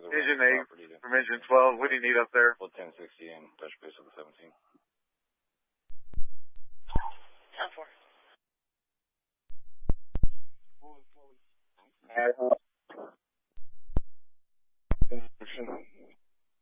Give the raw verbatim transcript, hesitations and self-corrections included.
Engine eight from engine twelve. What do you need up there? Well, ten sixty and touch base with the seventeen. ten four. Ad hoc.